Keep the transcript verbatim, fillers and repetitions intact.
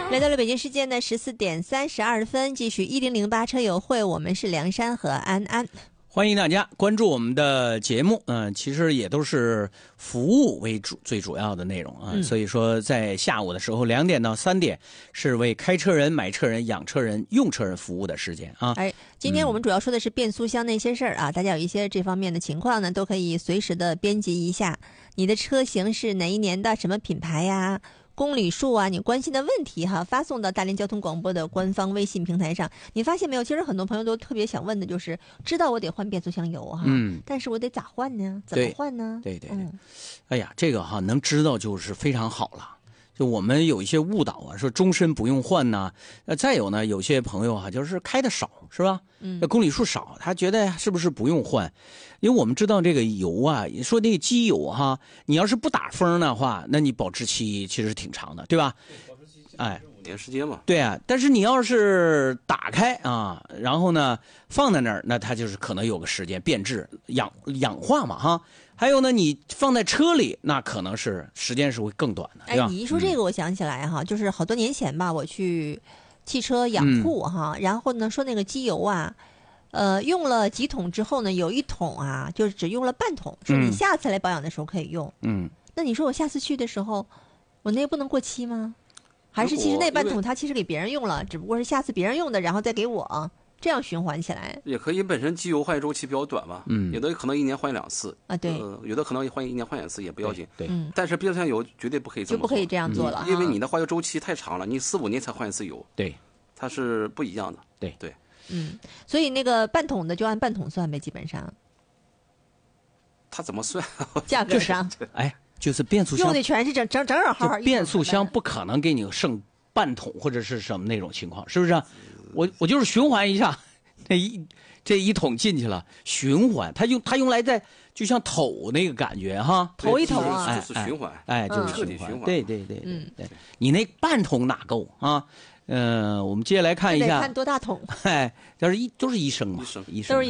来到了北京时间的十四点三十二分，继续一零零八车友会，我们是梁山和安安。 欢迎大家关注我们的节目，嗯、呃，其实也都是服务为主最主要的内容啊、嗯。所以说，在下午的时候，两点到三点是为开车人、买车人、养车人、用车人服务的时间啊。 哎，今天我们主要说的是变速箱那些事儿啊、嗯，大家有一些这方面的情况呢，都可以随时的编辑一下。你的车型是哪一年的，什么品牌呀？公里数啊，你关心的问题哈，发送到大连交通广播的官方微信平台上。你发现没有？其实很多朋友都特别想问的就是，知道我得换变速箱油哈，嗯，但是我得咋换呢？怎么换呢？ 对对对，嗯、哎呀，这个哈能知道就是非常好了。就我们有一些误导啊，说终身不用换呐。呃，再有呢，有些朋友哈、啊，就是开的少，是吧？嗯，公里数少，他觉得是不是不用换？因为我们知道这个油啊，说那个机油哈，你要是不打风的话，那你保质期其实挺长的，对吧？ 保质期哎， 五年时间嘛。 对啊，但是你要是打开啊，然后呢放在那儿，那它就是可能有个时间变质、氧氧化嘛哈。还有呢，你放在车里，那可能是时间是会更短的，对吧？ 哎，你一说这个，我想起来哈、嗯，就是好多年前吧，我去汽车养护哈、嗯，然后呢说那个机油啊，呃，用了几桶之后呢，有一桶啊，就是只用了半桶，说你下次来保养的时候可以用。嗯，那你说我下次去的时候，我那不能过期吗？还是其实那半桶它其实给别人用了，只不过是下次别人用的，然后再给我。这样循环起来也可以，本身机油换周期比较短嘛，嗯，有的可能一年换两次啊，对、 呃，有的可能换一年换两次也不要紧， 对， 对嗯、但是变速箱油绝对不可以这么做， 就不可以这样做了、 嗯，因为你的换油周期太长了，你四五年才换一次油， 对， 它是不一样的， 对对， 嗯，所以那个半桶的就按半桶算呗，基本上， 它怎么算？ 价格上， 就是、哎，就是变速箱用的全是整整整整好好， 变速箱不可能给你剩半桶或者是什么那种情况，是不是、啊？我我就是循环一下。这一这一桶进去了，循环，它用它用来在就像投那个感觉哈， 投一投啊， 就是循环， 哎，哎就是彻底循环， 对对对对对，你那半桶哪够啊？嗯、呃，我们接下来看一下， 看多大桶， 哎，就是一都是一升嘛， 一升一升。